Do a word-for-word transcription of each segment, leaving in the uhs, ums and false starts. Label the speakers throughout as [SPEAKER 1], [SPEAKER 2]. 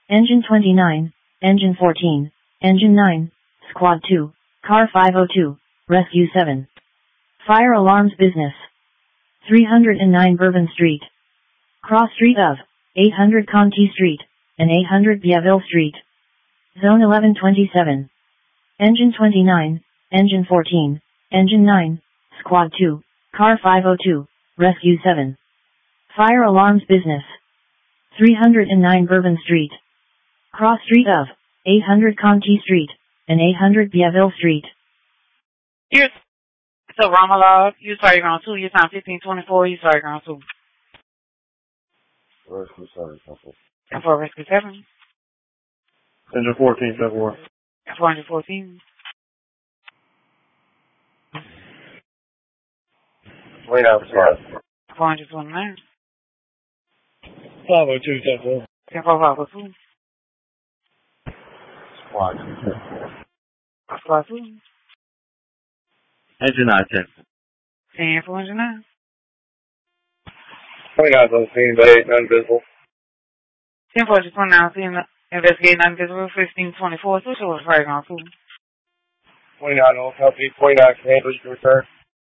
[SPEAKER 1] Engine twenty-nine, Engine fourteen, Engine nine, Squad two, Car five oh two, Rescue seven. Fire Alarms Business. three hundred nine Bourbon Street. Cross Street of eight hundred Conti Street and eight hundred Biaville Street. Zone eleven twenty-seven. Engine twenty-nine, Engine fourteen, Engine nine, Squad two, Car five oh two, Rescue seven. Fire Alarms Business. three hundred nine Bourbon Street. Cross Street of eight hundred Conti Street and eight hundred Biaville Street.
[SPEAKER 2] Here's so Ramalov, you started on two, your time fifteen twenty-four, you started on two.
[SPEAKER 3] Rescue seven, couple.
[SPEAKER 2] And for Rescue seven.
[SPEAKER 3] Engine fourteen, seven one.
[SPEAKER 2] And four hundred fourteen.
[SPEAKER 3] Wait out, Squad.
[SPEAKER 2] four hundred twenty-nine.
[SPEAKER 3] five oh two, seven one.
[SPEAKER 2] And for five oh two.
[SPEAKER 3] Squad.
[SPEAKER 2] Squad two.
[SPEAKER 3] Engine nine, ten.
[SPEAKER 2] And four hundred nine.
[SPEAKER 3] twenty-nine on the scene, but eight, none visible.
[SPEAKER 2] ten four twenty-nine, seeing the investigate non-visible, fifteen twenty-four, switch over to fire on two.
[SPEAKER 3] twenty-nine on company, twenty-nine can handle, you can return.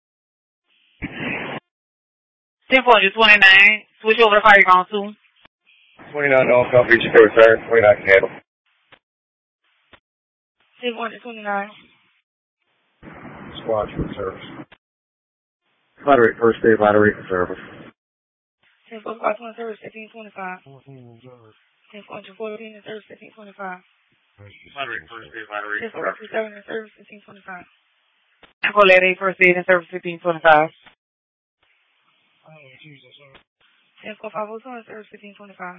[SPEAKER 2] ten four twenty-nine, switch over to fire on two.
[SPEAKER 3] twenty-nine on company, you can return, twenty-nine can handle.
[SPEAKER 2] ten four twenty-nine.
[SPEAKER 3] Squad for service. Moderate first day, moderate in service.
[SPEAKER 2] ten four twenty service, fifteen twenty-five. ten four fourteen in service, fifteen twenty-five.
[SPEAKER 3] Moderate first day, moderate
[SPEAKER 2] ten
[SPEAKER 3] in
[SPEAKER 2] four
[SPEAKER 3] service.
[SPEAKER 2] seven in service, fifteen twenty-five. ten four eight first aid in service, fifteen twenty-five. ten four five oh two in service, fifteen twenty-five.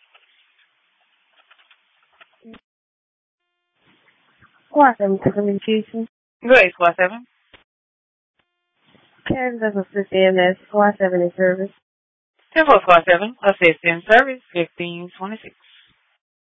[SPEAKER 4] Squad seven, communication.
[SPEAKER 2] Go ahead, Squad seven.
[SPEAKER 4] Kansas assist M S, Squad seven in service.
[SPEAKER 2] ten four Squad seven, assist in service, fifteen twenty-six.